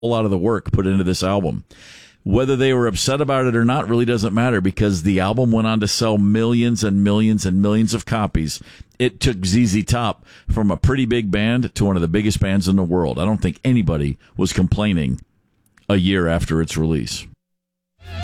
a lot of the work put into this album. Whether they were upset about it or not really doesn't matter, because the album went on to sell millions and millions and millions of copies. It took ZZ Top from a pretty big band to one of the biggest bands in the world. I don't think anybody was complaining a year after its release.